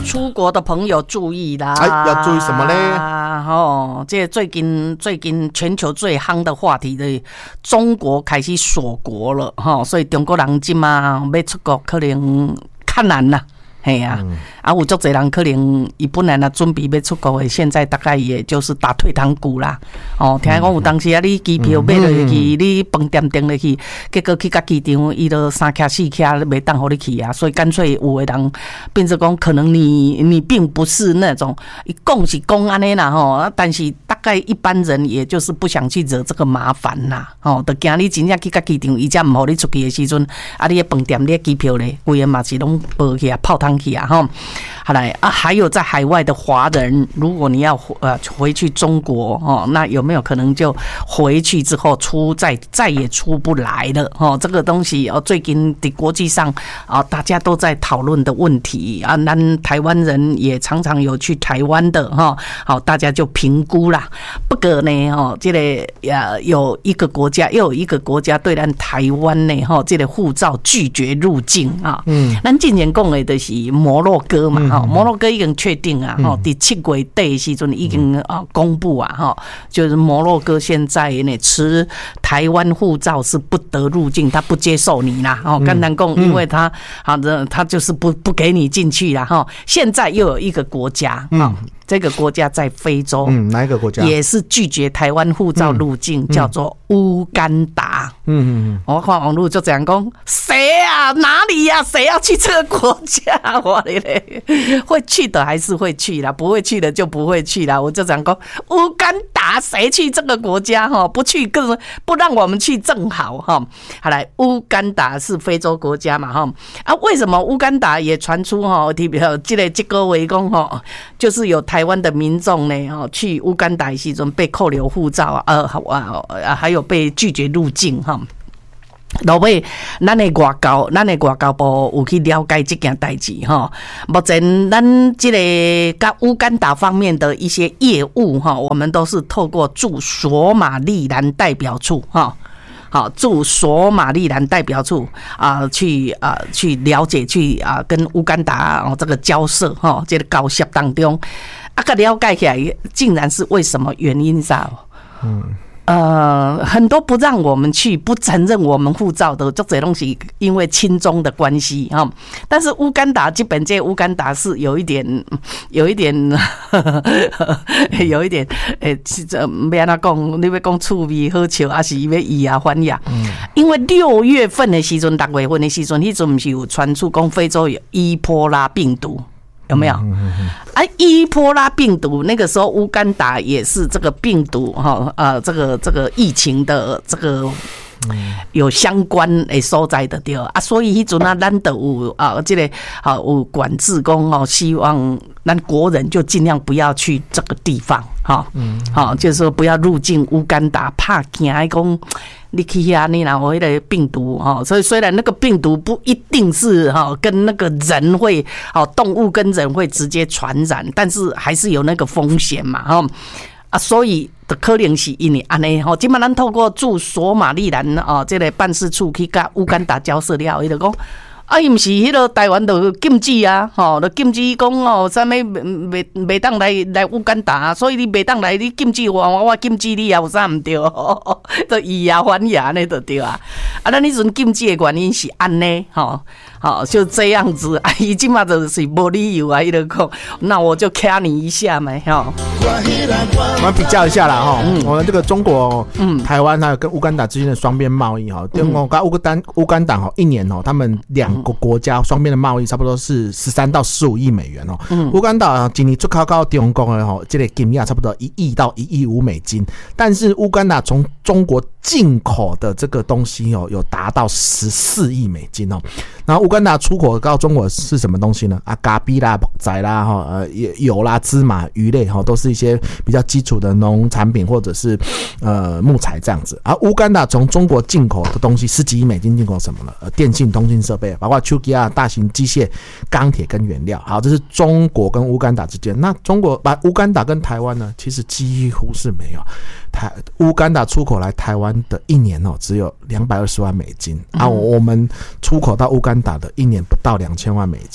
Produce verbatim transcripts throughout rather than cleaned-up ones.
出国的朋友注意啦！ 哎，要注意什么呢？ 哦，这最近最近全球最夯的话题的，中国开始锁国了哈，所以中国人今嘛要出国可能较难啦。嘿呀、啊嗯，啊，有足侪人可能伊本来呢准备要出国的，现在大概也就是打退堂鼓啦。哦，听讲有当时啊，你机票买落去，你饭店订落去，结果去到机场，伊都三卡四卡袂当互你去啊，所以干脆有的人变成讲，可能你你并不是那种讲是讲安尼啦吼，但是大概一般人也就是不想去惹这个麻烦啦。哦，就惊你真正去到机场，伊才唔互你出去的时阵，啊，你的饭店、你的机票咧，规个嘛是拢报去啊，泡汤。哈，好来啊！还有在海外的华人，如果你要呃回去中国哦，那有没有可能就回去之后出再再也出不来了？哦，这个东西哦，最近的国际上啊，大家都在讨论的问题啊，那台湾人也常常有去台湾的哈，好，大家就评估啦。不过呢，哦，这个呃有一个国家又有一个国家对咱台湾呢，哈，这个护照拒绝入境啊。嗯，咱之前讲的就是。摩洛哥嘛，哈、嗯，摩洛哥已经确定啊，哈、嗯，第七月底的时阵已经啊公布啊，哈，就是摩洛哥现在呢持台湾护照是不得入境，他不接受你啦，哦，简单讲，因为他好的他就是不不给你进去啦，哈，现在又有一个国家啊。嗯这个国家在非洲， 嗯，哪一个国家也是拒绝台湾护照入境，嗯、叫做乌干达。嗯嗯嗯，我看网络就这样讲，谁啊？哪里呀、啊？谁要去这个国家？我嘞，会去的还是会去啦，不会去的就不会去啦。我就这样讲，乌干达谁去这个国家哈？不去更不让我们去正好哈。好来，乌干达是非洲国家嘛哈？啊，为什么乌干达也传出哈？特别这个这个围攻哈，就是有台湾的民众呢，哦，去乌干达的时阵被扣留护照啊，呃，还有被拒绝入境哈。落尾，咱的外交，咱的外交部有去了解这件代志哈。目前咱这个跟乌干达方面的一些业务哈，我们都是透过驻索马利兰代表处哈。好，驻索马利兰代表处啊、呃，去啊、呃、去了解，去啊、呃、跟乌干达哦这个交涉哈，这个交涉当中，啊个了解起来，竟然是为什么原因上？嗯。呃，很多不让我们去、不承认我们护照的，这些东西因为亲中的关系哈。但是乌干达基本这乌干达是有一点、有一点、呵呵有一点，诶，这没安那讲，你要讲趣味好笑，还是要以牙还牙？嗯、因为六月份的时阵、六月份的时阵，迄阵不是有传出讲非洲有伊波拉病毒。有没有？啊，伊波拉病毒那个时候，乌干达也是这个病毒哈，呃，这个这个疫情的这个有相关的所在的对啊，所以迄阵啊，咱都有啊，这个啊有管制讲哦，希望咱国人就尽量不要去这个地方哈，好，就是说不要入境乌干达，怕惊讲。你去遐，你拿回来病毒哈，所以虽然那个病毒不一定是哈跟那个人会哦动物跟人会直接传染，但是还是有那个风险嘛哈啊，所以的可能是因为安尼吼，今嘛咱透过驻索马利兰哦这个办事处去甲乌干达交涉了，伊就讲。啊，伊毋是迄个台湾就禁止啊，吼，就禁止讲哦，啥物袂袂当来来乌干达，所以你袂当来，你禁止我，我我禁止你啊，有啥毋对？就以牙还牙呢，就对啊。啊，咱迄阵禁止的原因是安尼，吼，好就这样子。啊，伊即马就是无理由啊，伊就讲，那我就卡你一下嘛，吼。 我们比较一下啦，哈、嗯，我们这个中国、嗯、台湾还有跟乌干达之间的双边贸易，哈，中国跟乌干乌干达哈，一年哦，他们两个国家双边的贸易差不多是十三到十五亿美元哦。嗯、乌干达今年出口到中国的哈，这个金额差不多一亿到一亿五美金，但是乌干达从中国进口的这个东西哦，有达到十四亿美金哦。然后乌干达出口到中国是什么东西呢？啊，咖啡啦、木材啦、哈呃油啦、芝麻、鱼类哈，都是一些比较基础的农产品或者是呃木材这样子。而、啊、乌干达从中国进口的东西十几亿美金进口什么了？呃，电信、通信设备，包括手机啊、大型机械、钢铁跟原料。好，这是中国跟乌干达之间。那中国把乌干达跟台湾呢，其实几乎是没有。台乌干达出口来台湾的一年哦，只有两百二十万美金啊，我们出口到乌干达的一年不到两千万美金。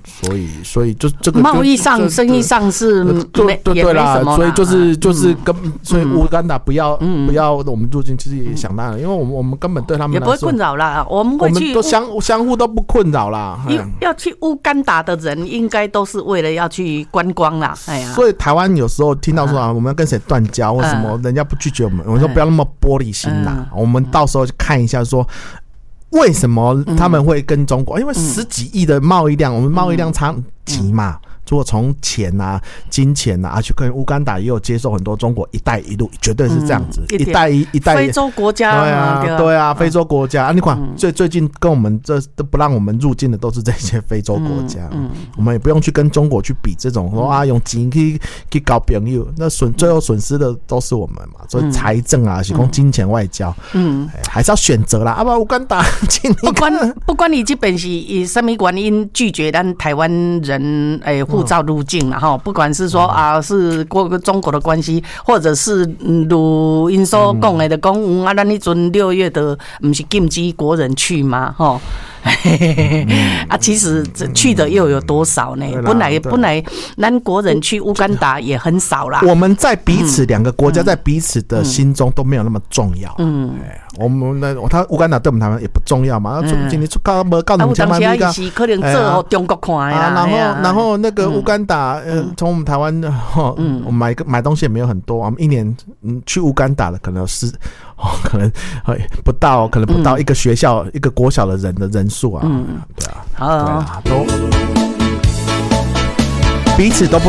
所以，所以就这个贸易上、生意上是对对对啦，所以就是就是跟所以乌干达不要嗯不要我们入境，其实也想当然，因为我们我们根本对他们也不会困扰啦，我们会去， 我们都相相互都不困扰啦。 要去乌干达的人，应该都是为了要去观光啦。哎呀， 所以台湾有时候听到说啊，我们要跟谁断交，为什么人家不拒绝我们？我说不要那么玻璃心啦，我们到时候看一下说。为什么他们会跟中国？因为十几亿的贸易量，我们贸易量差几嘛？如果从钱啊、金钱啊，去跟乌干达也有接受很多中国“一带一路”，绝对是这样子。嗯、一带一一带非洲国家， 对啊，对啊，对啊非洲国家啊，你看、嗯、最最近跟我们这都不让我们入境的都是这些非洲国家，嗯嗯、我们也不用去跟中国去比这种说啊用钱去去搞朋友，那损最后损失的都是我们嘛。所以财政啊，是讲金钱外交，嗯，欸、还是要选择啦。啊，不乌干达， 不管不管你这边是以什么原因拒绝咱台湾人诶。欸护照入境了哈，不管是说啊是过中国的关系，或者是如因所讲的，就讲啊，咱迄阵六月的不是禁止国人去吗？哈。啊，其实去的又有多少呢？本来本来咱国人去乌干达也很少啦。 我们在彼此两个国家在彼此的心中都没有那么重要。嗯，我们那他乌干达对我们台湾也不重要嘛。今年出告没告你们台湾那个， 可能做中国看的啦。 然后然后那个乌干达，呃，从我们台湾哦，我买个买东西也没有很多，我们一年嗯去乌干达的可能有十哦，可能不到，可能不到一个学校一个国小的人的人数。啊，嗯，对啊，对啊，都彼此都不。